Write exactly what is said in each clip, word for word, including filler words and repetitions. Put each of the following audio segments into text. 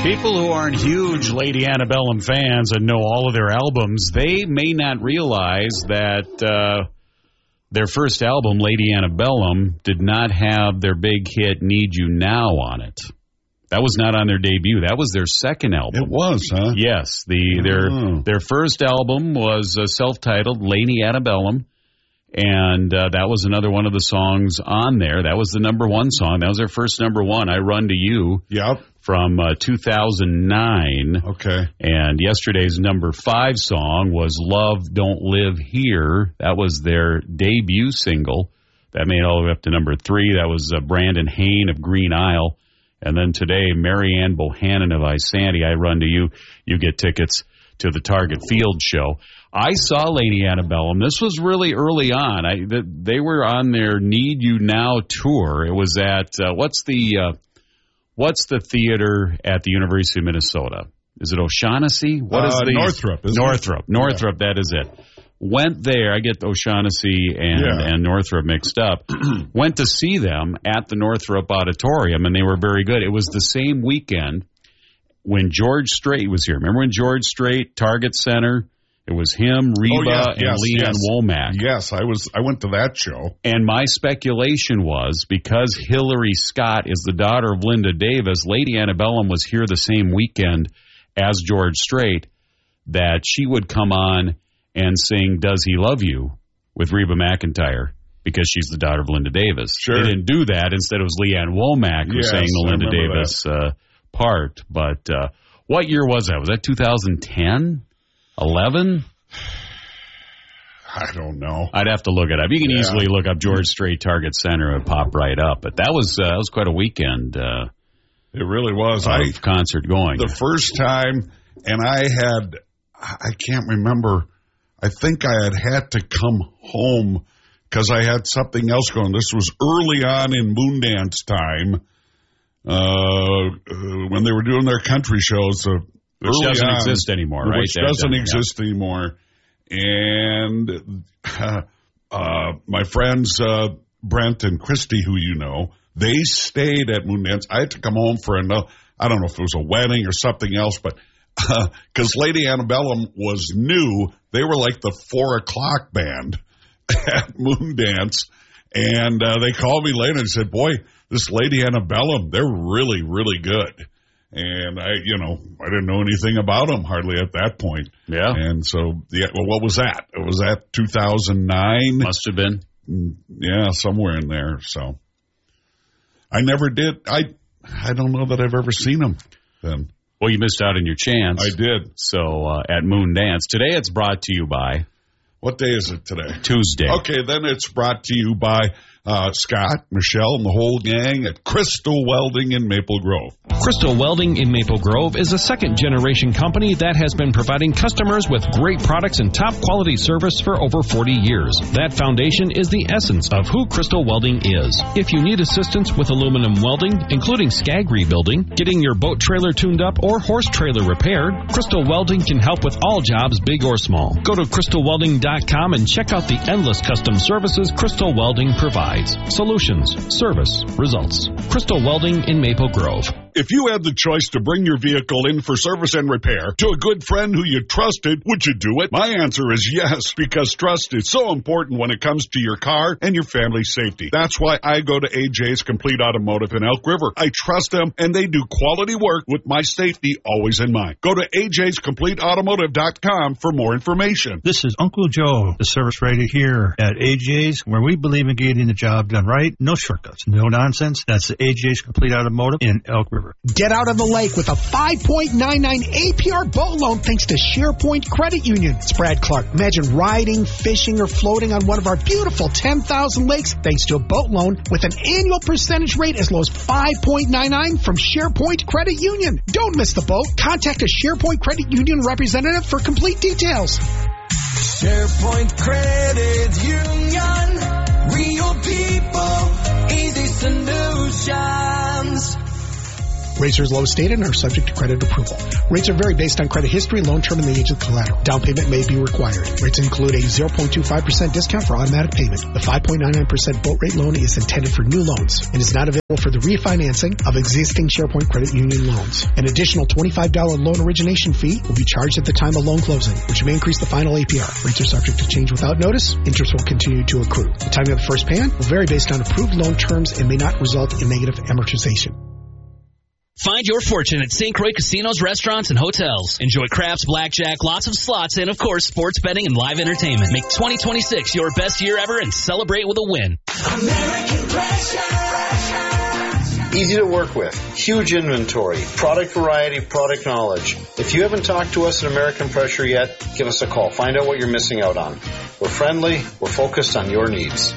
People who aren't huge Lady Antebellum fans and know all of their albums, they may not realize that uh, their first album, Lady Antebellum, did not have their big hit Need You Now on it. That was not on their debut. That was their second album. It was, huh? Yes. The their Oh. their first album was uh, self-titled Lady Antebellum, and uh, that was another one of the songs on there. That was the number one song. That was their first number one, I Run to You. Yep. From uh, two thousand nine. Okay. And yesterday's number five song was Love Don't Live Here. That was their debut single. That made it all the way up to number three. That was uh, Brandon Hain of Green Isle. And then today, Marianne Bohannon of Isanti, I Run to You. You get tickets to the Target Field show. I saw Lady Antebellum. This was really early on. I, the, they were on their Need You Now tour. It was at, uh, what's the... Uh, What's the theater at the University of Minnesota? Is it O'Shaughnessy? What is uh, the Northrop? Isn't Northrop. It? Northrop. Yeah. That is it. Went there. I get O'Shaughnessy and yeah. and Northrop mixed up. Went to see them at the Northrop Auditorium, and they were very good. It was the same weekend when George Strait was here. Remember when George Strait, Target Center? It was him, Reba, oh, yeah, and yes, Leanne yes. Womack. Yes, I was. I went to that show. And my speculation was, because Hillary Scott is the daughter of Linda Davis, Lady Antebellum was here the same weekend as George Strait, that she would come on and sing Does He Love You with Reba McEntire, because she's the daughter of Linda Davis. Sure. They didn't do that. Instead, it was Leanne Womack who yes, sang the Linda I Davis uh, part. But uh, what year was that? Was that two thousand ten? eleven? I don't know. I'd have to look it up. You can yeah. easily look up George Strait Target Center and pop right up. But that was uh, that was quite a weekend. Uh, it really was. Of I concert going. The first time, and I had, I can't remember. I think I had had to come home because I had something else going. This was early on in Moondance time uh, when they were doing their country shows. Uh, Which doesn't on, exist anymore, right? Which that, doesn't that, exist yeah. anymore. And uh, my friends uh, Brent and Christy, who you know, they stayed at Moondance. I had to come home for another, I don't know if it was a wedding or something else, but because uh, Lady Antebellum was new, they were like the four o'clock band at Moondance. And uh, they called me later and said, boy, this Lady Antebellum, they're really, really good. And I, you know, I didn't know anything about them hardly at that point. Yeah. And so, yeah, well, what was that? It was that two thousand nine? Must have been. Yeah, somewhere in there. So I never did. I, I don't know that I've ever seen them then. Well, you missed out on your chance. I did. So uh, at Moondance. Today it's brought to you by. What day is it today? Tuesday. Okay, then it's brought to you by uh, Scott, Michelle, and the whole gang at Crystal Welding in Maple Grove. Crystal Welding in Maple Grove is a second-generation company that has been providing customers with great products and top-quality service for over forty years. That foundation is the essence of who Crystal Welding is. If you need assistance with aluminum welding, including scag rebuilding, getting your boat trailer tuned up, or horse trailer repaired, Crystal Welding can help with all jobs, big or small. Go to crystal welding dot com and check out the endless custom services Crystal Welding provides. Solutions, service, results. Crystal Welding in Maple Grove. If you had the choice to bring your vehicle in for service and repair to a good friend who you trusted, would you do it? My answer is yes, because trust is so important when it comes to your car and your family's safety. That's why I go to A J's Complete Automotive in Elk River. I trust them, and they do quality work with my safety always in mind. Go to A J's complete automotive dot com for more information. This is Uncle Joe, the service writer here at A J's, where we believe in getting the job done right. No shortcuts, no nonsense. That's the A J's Complete Automotive in Elk River. Get out on the lake with a five point nine nine A P R boat loan thanks to SharePoint Credit Union. It's Brad Clark. Imagine riding, fishing, or floating on one of our beautiful ten thousand lakes thanks to a boat loan with an annual percentage rate as low as five point nine nine from SharePoint Credit Union. Don't miss the boat. Contact a SharePoint Credit Union representative for complete details. SharePoint Credit Union. Real people, easy solutions. Rates are as low as stated and are subject to credit approval. Rates are vary based on credit history, loan term, and the age of the collateral. Down payment may be required. Rates include a zero point two five percent discount for automatic payment. The five point nine nine percent boat rate loan is intended for new loans and is not available for the refinancing of existing SharePoint Credit Union loans. An additional twenty-five dollars loan origination fee will be charged at the time of loan closing, which may increase the final A P R. Rates are subject to change without notice. Interest will continue to accrue. The timing of the first payment will vary based on approved loan terms and may not result in negative amortization. Find your fortune at Saint Croix Casinos, restaurants, and hotels. Enjoy craps, blackjack, lots of slots, and, of course, sports betting and live entertainment. Make twenty twenty-six your best year ever and celebrate with a win. American Pressure. Easy to work with. Huge inventory. Product variety, product knowledge. If you haven't talked to us at American Pressure yet, give us a call. Find out what you're missing out on. We're friendly. We're focused on your needs.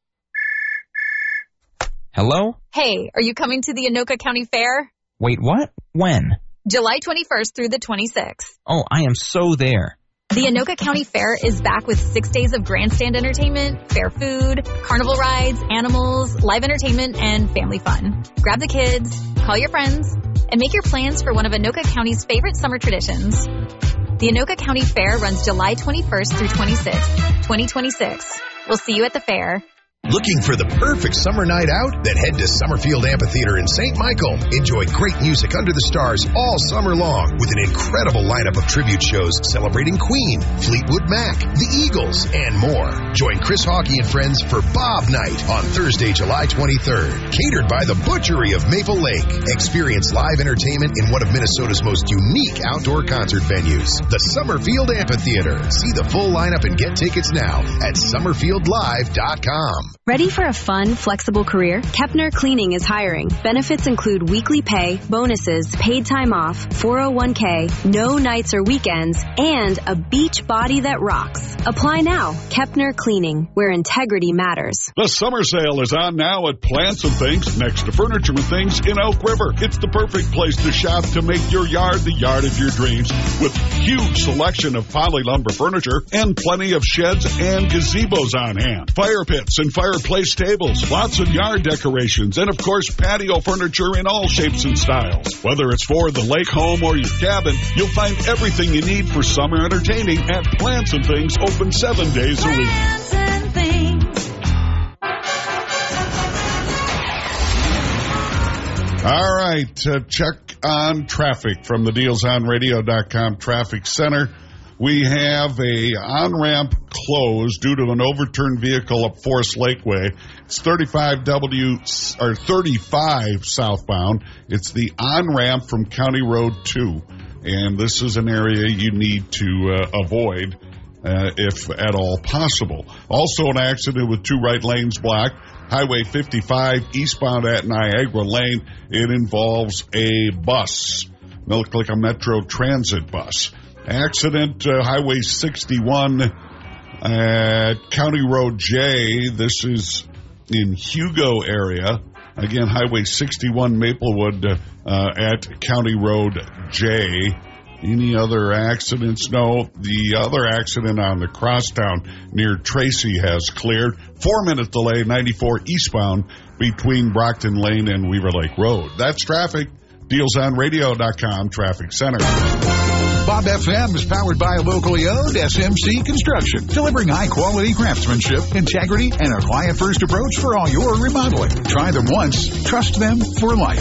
Hello? Hey, are you coming to the Anoka County Fair? Wait, what? When? July twenty-first through the twenty-sixth. Oh, I am so there. The Anoka County Fair is back with six days of grandstand entertainment, fair food, carnival rides, animals, live entertainment, and family fun. Grab the kids, call your friends, and make your plans for one of Anoka County's favorite summer traditions. The Anoka County Fair runs July twenty-first through twenty-sixth, twenty twenty-six. We'll see you at the fair. Looking for the perfect summer night out? Then head to Summerfield Amphitheater in Saint Michael. Enjoy great music under the stars all summer long with an incredible lineup of tribute shows celebrating Queen, Fleetwood Mac, the Eagles, and more. Join Chris Hawkey and friends for Bob Night on Thursday, July twenty-third. Catered by the Butchery of Maple Lake. Experience live entertainment in one of Minnesota's most unique outdoor concert venues, the Summerfield Amphitheater. See the full lineup and get tickets now at summerfield live dot com. Ready for a fun, flexible career? Kepner Cleaning is hiring. Benefits include weekly pay, bonuses, paid time off, four oh one k, no nights or weekends, and a beach body that rocks. Apply now. Kepner Cleaning, where integrity matters. The summer sale is on now at Plants and Things next to Furniture and Things in Elk River. It's the perfect place to shop to make your yard the yard of your dreams with huge selection of poly lumber furniture and plenty of sheds and gazebos on hand. Fire pits and fireplace tables, lots of yard decorations, and of course patio furniture in all shapes and styles. Whether it's for the lake home or your cabin, you'll find everything you need for summer entertaining at Plants and Things, open seven days a week. Plants and Things. All right, uh, check on traffic from the deals on radio dot com Traffic Center. We have a on-ramp closed due to an overturned vehicle up Forest Lakeway. It's thirty-five W or thirty-five southbound. It's the on-ramp from County Road two, and this is an area you need to uh, avoid uh, if at all possible. Also, an accident with two right lanes blocked. Highway fifty-five eastbound at Niagara Lane. It involves a bus, look like a Metro Transit bus. Accident, uh, Highway sixty-one at County Road J. This is in Hugo area. Again, Highway sixty-one Maplewood uh, uh, at County Road J. Any other accidents? No. The other accident on the crosstown near Tracy has cleared. Four-minute delay, ninety-four eastbound between Brockton Lane and Weaver Lake Road. That's traffic. deals on radio dot com Traffic Center. Bob F M is powered by a locally owned S M C Construction, delivering high-quality craftsmanship, integrity, and a client-first approach for all your remodeling. Try them once, trust them for life.